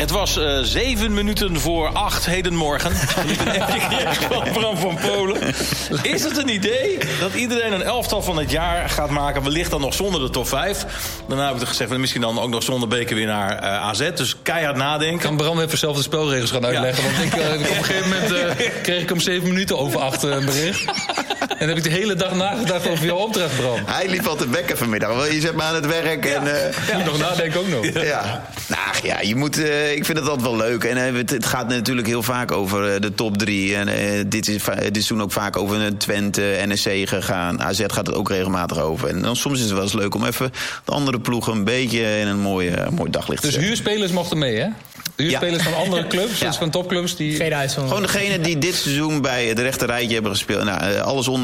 Het was 7 minuten voor 8 hedenmorgen. Van Bram van Polen. Is het een idee dat iedereen een elftal van het jaar gaat maken? Wellicht dan nog zonder de top 5. Daarna hebben we gezegd, misschien dan ook nog zonder bekerwinnaar AZ. Dus keihard nadenken. Kan Bram even zelf de spelregels gaan uitleggen? Want op een gegeven moment kreeg ik om 7 minuten over 8 een bericht. En dan heb ik de hele dag nagedacht over jouw opdracht, Bram. Hij liep al te wekken vanmiddag. Je zet me aan het werk. En, je moet nog nadenken ook nog. Ja. Nou ja, je moet, ik vind het altijd wel leuk. En het gaat natuurlijk heel vaak over de top 3. En dit is toen ook vaak over een Twente, NEC gegaan. AZ gaat het ook regelmatig over. En dan soms is het wel eens leuk om even de andere ploegen een beetje in een mooi daglicht te zetten. Dus huurspelers mochten mee, hè? Huurspelers van andere clubs, dus van topclubs. Die... Gewoon degene die dit seizoen bij het rechte rijtje hebben gespeeld. Nou, alles onder